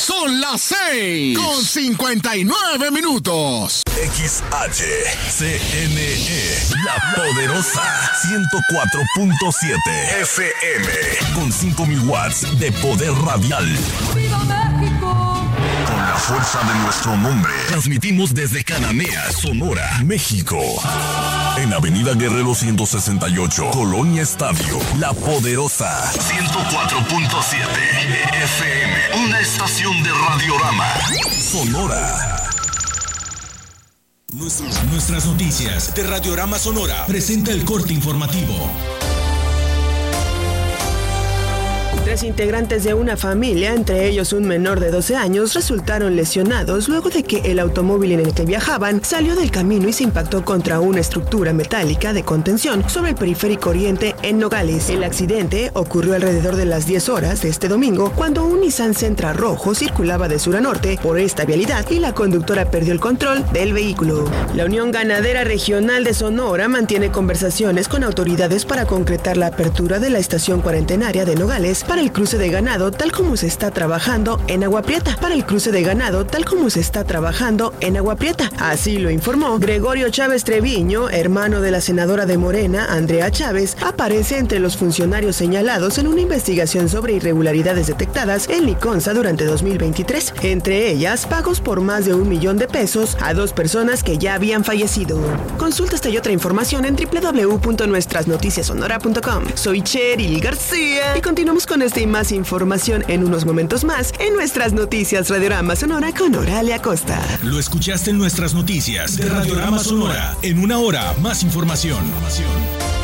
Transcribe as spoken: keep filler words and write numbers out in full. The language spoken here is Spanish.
Son las seis con cincuenta y nueve minutos. X H C N E, La Poderosa, ciento cuatro punto siete F M, con cinco mil watts de poder radial. ¡Viva México! Con la fuerza de nuestro nombre, transmitimos desde Cananea, Sonora, México. En Avenida Guerrero ciento sesenta y ocho, Colonia Estadio, La Poderosa, ciento cuatro punto siete F M, una estación de Radiorama, Sonora. Nuestras noticias de Radiorama Sonora presenta el corte informativo. Tres integrantes de una familia, entre ellos un menor de doce años, resultaron lesionados luego de que el automóvil en el que viajaban salió del camino y se impactó contra una estructura metálica de contención sobre el periférico oriente en Nogales. El accidente ocurrió alrededor de las diez horas de este domingo, cuando un Nissan Sentra rojo circulaba de sur a norte por esta vialidad y la conductora perdió el control del vehículo. La Unión Ganadera Regional de Sonora mantiene conversaciones con autoridades para concretar la apertura de la estación cuarentenaria de Nogales para el cruce de ganado, tal como se está trabajando en Agua Prieta. Para el cruce de ganado, tal como se está trabajando en Agua Prieta. Así lo informó Gregorio Chávez Treviño, hermano de la senadora de Morena, Andrea Chávez. Aparece entre los funcionarios señalados en una investigación sobre irregularidades detectadas en Liconza durante dos mil veintitrés. Entre ellas, pagos por más de un millón de pesos a dos personas que ya habían fallecido. Consulta esta y otra información en doble u doble u doble u punto nuestras noticias sonora punto com. Soy Cheryl García y continuamos con esta y más información en unos momentos más en nuestras noticias Radiorama Sonora con Oralia Costa. Lo escuchaste en nuestras noticias de Radiorama Sonora. En una hora, más información.